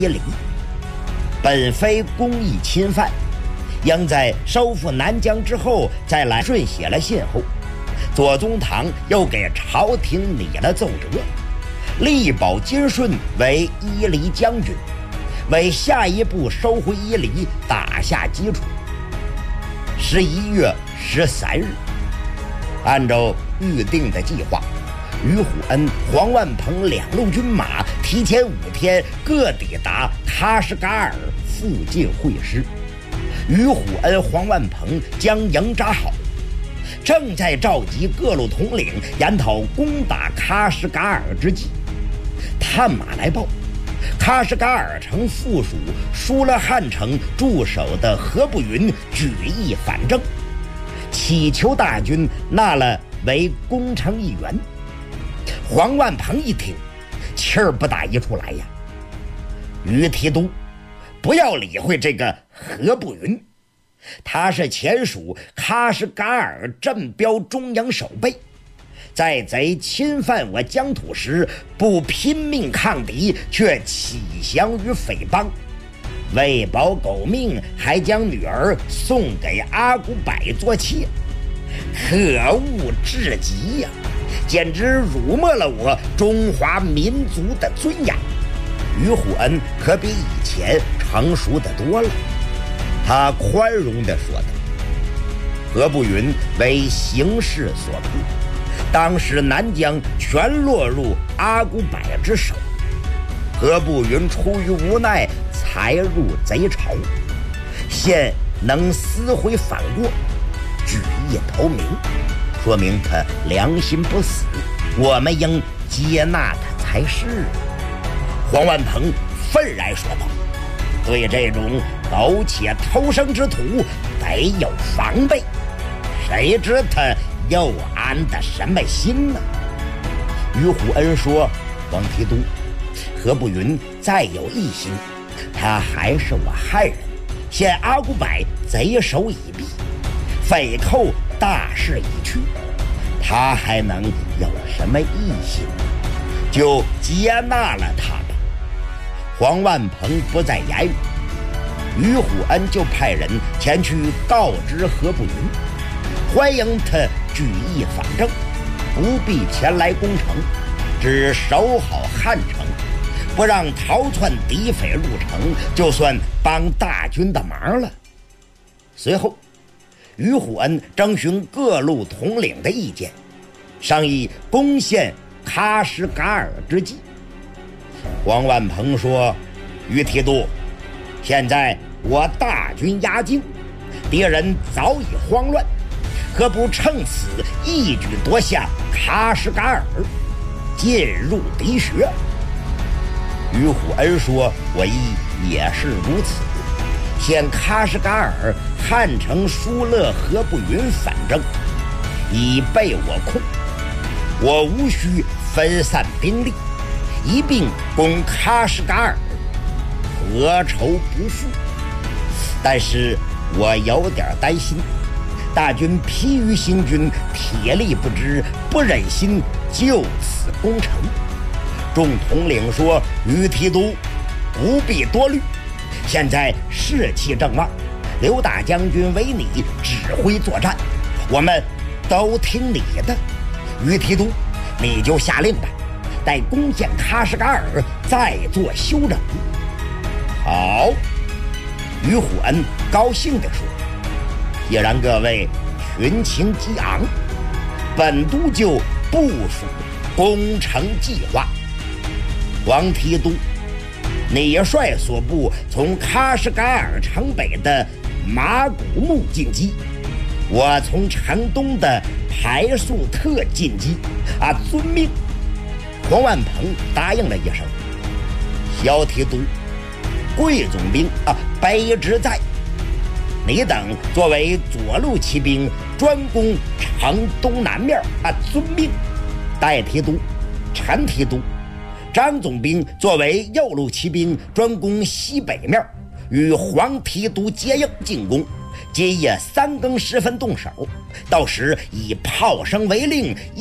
耶里，本非公义侵犯，应在收复南疆之后再来。顺写了信后，左宗棠又给朝廷拟了奏折，力保金顺为伊犁将军，为下一步收回伊犁打下基础。11月13日，按照预定的计划，于虎恩、黄万鹏两路军马提前5天各抵达喀什噶尔附近会师。于虎恩、黄万鹏将营扎好，正在召集各路统领研讨攻打喀什噶尔之际，探马来报，喀什噶尔城附属疏勒汉城驻守的何不云举义反正，乞求大军纳了为攻城一员。黄万鹏一听，气儿不打一处来呀！于提督，不要理会这个何不云，他是前属喀什噶尔镇标中央守备，在贼侵犯我疆土时不拼命抗敌，却起降于匪帮，为保狗命，还将女儿送给阿古柏做妾，可恶至极呀！简直辱没了我中华民族的尊严。于虎恩可比以前成熟的多了，他宽容地说道：“何不云为形势所迫，当时南疆全落入阿古柏之手，何不云出于无奈才入贼巢，现能撕毁反过，举义投明，说明他良心不死，我们应接纳他才是。”黄万鹏愤然说道：“对这种苟且偷生之徒得有防备，谁知他又安的什么心呢？”于虎恩说：“王提督，何不云再有异心，他还是我汉人，现阿古柏贼手已毙，匪寇大势已去，他还能有什么异心？就接纳了他吧。”黄万鹏不再言语，于虎恩就派人前去告知何不云，欢迎他举义反正，不必前来攻城，只守好汉城，不让逃窜敌匪入城，就算帮大军的忙了。随后于虎恩征询各路统领的意见，商议攻陷喀什噶尔之计。黄万鹏说：“于提督，现在我大军压境，敌人早已慌乱，何不趁此一举夺下喀什噶尔，进入敌穴？”于虎恩说：“我意也是如此，现喀什噶尔汉城疏勒何不云反正，已被我控，我无需分散兵力，一并攻喀什噶尔，何愁不复？但是我有点担心，大军疲于行军，体力不支，不忍心就此攻城。”众统领说：“于提督不必多虑，现在士气正旺，刘大将军为你指挥作战，我们都听你的。于提督，你就下令吧，待攻陷喀什噶尔再做休整。”好，于虎恩高兴地说：“既然各位群情激昂，本督就部署攻城计划。王提督，你率所部从喀什噶尔城北的马古木进击，我从城东的排素特进击。遵命。”黄万鹏答应了一声。萧提督，贵总兵卑职在，你等作为左路骑兵，专攻城东南面。遵命。戴提督、陈提督、张总兵作为右路骑兵，专攻西北面，与黄提督接应进攻。今夜3更时分动手，到时以炮声为令。